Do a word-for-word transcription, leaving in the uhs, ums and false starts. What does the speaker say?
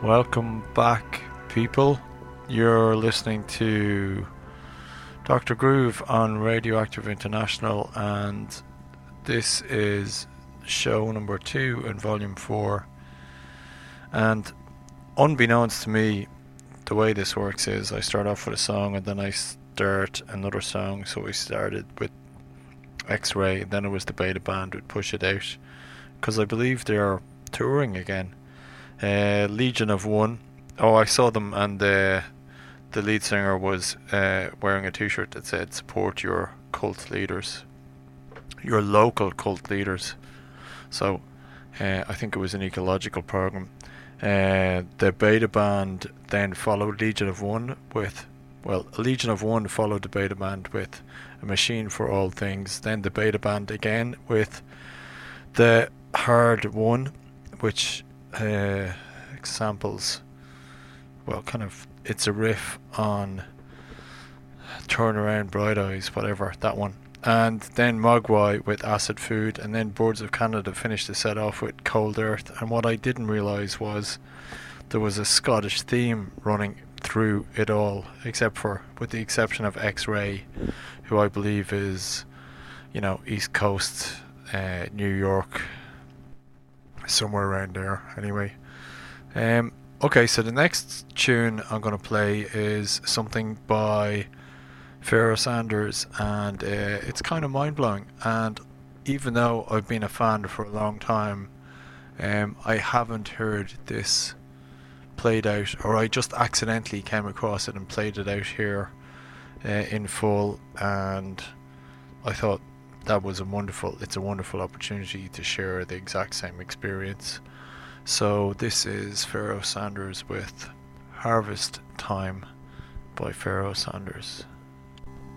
Welcome back, people. You're listening to Doctor Groove on Radioactive International, and this is show number two in volume four. And unbeknownst to me, the way this works is I start off with a song and then I start another song. So we started with X-Ray, then it was the Beta Band with Push It Out, because I believe they're touring again. Uh, Legion of One. Oh, I saw them, and the the lead singer was uh, wearing a T-shirt that said "Support your cult leaders, your local cult leaders." So, uh, I think it was an ecological program. Uh, the Beta Band then followed Legion of One with, well, Legion of One followed the Beta Band with A Machine for All Things. Then the Beta Band again with the Hard One, which uh, samples, well, kind of, it's a riff on Turn Around Bright Eyes, whatever, that one. And then Mogwai with Acid Food, and then Boards of Canada finished the set off with Cold Earth. And what I didn't realise was there was a Scottish theme running through it all, except for, with the exception of X-Ray, who I believe is, you know, East Coast, uh, New York, somewhere around there anyway. Um, okay, so the next tune I'm going to play is something by Pharoah Sanders, and uh, it's kind of mind-blowing. And even though I've been a fan for a long time, um, I haven't heard this played out, or I just accidentally came across it and played it out here uh, in full, and I thought that was a wonderful, it's a wonderful opportunity to share the exact same experience. So this is Pharoah Sanders with Harvest Time by Pharoah Sanders.